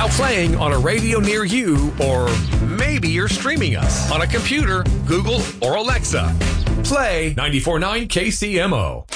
Now playing on a radio near you, or maybe you're streaming us on a computer, Google, or Alexa. Play 94.9 KCMO.